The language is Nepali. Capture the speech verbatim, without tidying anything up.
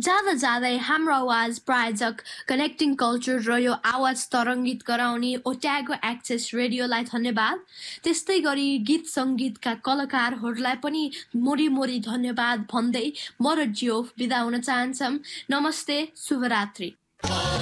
जाँदा जाँदै हाम्रो आवाज प्रायोजक कनेक्टिङ कल्चर र यो आवाज तरङ्गित गराउने ओट्यागो एक्सेस रेडियोलाई धन्यवाद। त्यस्तै गरी गीत सङ्गीतका कलाकारहरूलाई पनि मोरी मोरी धन्यवाद भन्दै म र जियोफ बिदा हुन चाहन्छौँ। नमस्ते, शुभरात्रि।